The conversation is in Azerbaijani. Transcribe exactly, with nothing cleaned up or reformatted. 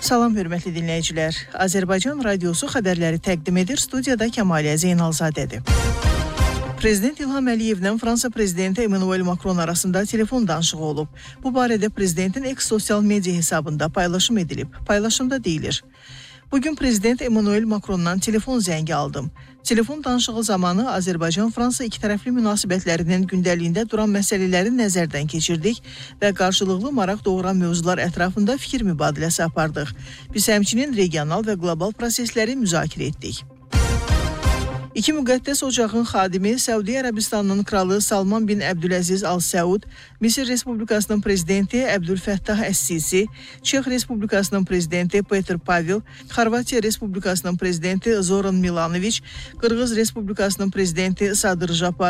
Salam hörmətli dinləyicilər. Azərbaycan Radiosu xəbərləri təqdim edir. Studiyada Kəmaliyə Zeynalzadədir. Prezident İlham Əliyevlə Fransa prezidenti Emmanuel Macron arasında telefon danışığı olub. Bu barədə prezidentin X sosial media hesabında paylaşım edilib. Paylaşımda deyilir: Bugün prezident Emmanuel Macrondan telefon zəngi aldım. Telefon danışığı zamanı Azərbaycan-Fransa ikitərəfli münasibətlərinin gündəliyində duran məsələləri nəzərdən keçirdik və qarşılıqlı maraq doğuran mövzular ətrafında fikir mübadiləsi apardıq. Biz həmçinin regional və qlobal prosesləri müzakirə etdik. İki müqəddəs ocağın xadimi Səudiyyə Ərəbistanının kralı Salman bin Əbdüləziz Al-Səud, Misir Respublikasının prezidenti Əbdülfəttah Əs-Sisi, Çex Respublikasının prezidenti Peter Pavel, Xorvatiya Respublikasının prezidenti Zoran Milanoviç, Qırğız Respublikasının prezidenti Sadır Japarov,